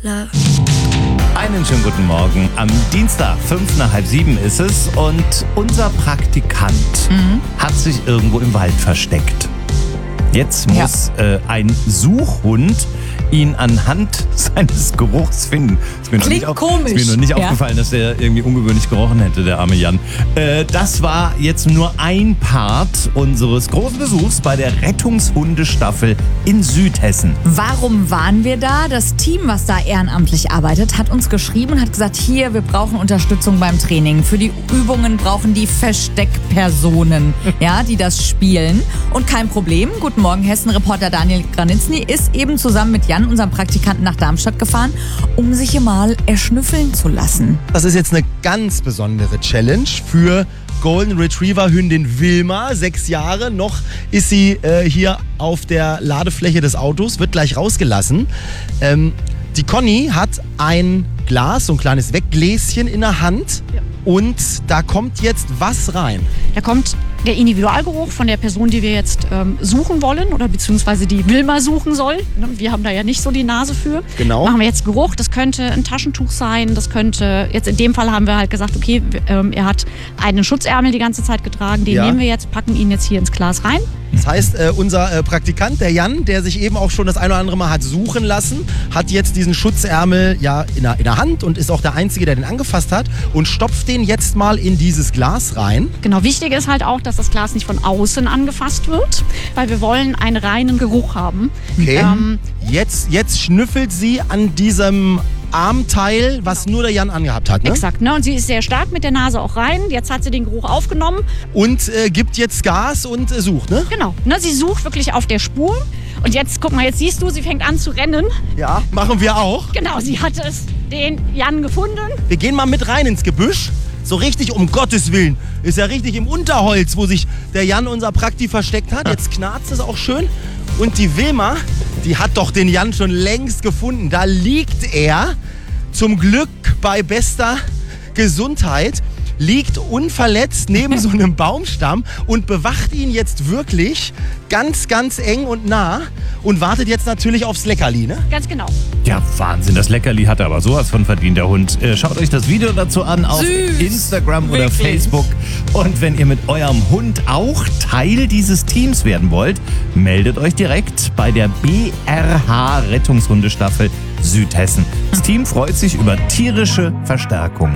love. Einen schönen guten Morgen. Am Dienstag, 6:55 ist es und unser Praktikant hat sich irgendwo im Wald versteckt. Jetzt muss ein Suchhund ihn anhand seines Geruchs finden. Klingt komisch. Ist mir noch nicht aufgefallen, dass der irgendwie ungewöhnlich gerochen hätte, der arme Jan. Das war jetzt nur ein Part unseres großen Besuchs bei der Rettungshundestaffel in Südhessen. Warum waren wir da? Das Team, was da ehrenamtlich arbeitet, hat uns geschrieben und hat gesagt, hier, wir brauchen Unterstützung beim Training. Für die Übungen brauchen die Versteckpersonen, die das spielen. Und kein Problem. Guten Morgen, Hessen-Reporter Daniel Granitzny ist eben zusammen mit Jan, unserem Praktikanten, nach Darmstadt gefahren, um sich hier mal erschnüffeln zu lassen. Das ist jetzt eine ganz besondere Challenge für Golden Retriever Hündin Wilma, 6 Jahre. Noch ist sie hier auf der Ladefläche des Autos, wird gleich rausgelassen. Die Conny hat ein Glas, so ein kleines Weggläschen in der Hand. Ja. Und da kommt jetzt was rein? Da kommt der Individualgeruch von der Person, die wir jetzt suchen wollen oder beziehungsweise die Wilma suchen soll. Wir haben da ja nicht so die Nase für. Genau. Machen wir jetzt Geruch. Das könnte ein Taschentuch sein. Das könnte, jetzt in dem Fall haben wir halt gesagt, okay, er hat einen Schutzärmel die ganze Zeit getragen. Den nehmen wir jetzt, packen ihn jetzt hier ins Glas rein. Das heißt, unser Praktikant, der Jan, der sich eben auch schon das ein oder andere Mal hat suchen lassen, hat jetzt diesen Schutzärmel in der Hand und ist auch der Einzige, der den angefasst hat und stopft den jetzt mal in dieses Glas rein. Genau, wichtig ist halt auch, dass das Glas nicht von außen angefasst wird, weil wir wollen einen reinen Geruch haben. Okay, jetzt schnüffelt sie an diesem Armteil, was nur der Jan angehabt hat, ne? Exakt, ne? Und sie ist sehr stark mit der Nase auch rein. Jetzt hat sie den Geruch aufgenommen. Und gibt jetzt Gas und sucht, ne? Genau, ne? Sie sucht wirklich auf der Spur. Und jetzt, guck mal, jetzt siehst du, sie fängt an zu rennen. Ja, machen wir auch. Genau, sie hat den Jan gefunden. Wir gehen mal mit rein ins Gebüsch. So richtig, um Gottes Willen. Ist ja richtig im Unterholz, wo sich der Jan, unser Prakti, versteckt hat. Jetzt knarzt es auch schön. Und die Wilma, die hat doch den Jan schon längst gefunden. Da liegt er, zum Glück bei bester Gesundheit, liegt unverletzt neben so einem Baumstamm und bewacht ihn jetzt wirklich ganz, ganz eng und nah und wartet jetzt natürlich aufs Leckerli, ne? Ganz genau. Ja, Wahnsinn, das Leckerli hat er aber sowas von verdient, der Hund. Schaut euch das Video dazu an auf Instagram oder Facebook. Und wenn ihr mit eurem Hund auch Teil dieses Teams werden wollt, meldet euch direkt bei der BRH Rettungshundestaffel Südhessen. Das Team freut sich über tierische Verstärkung.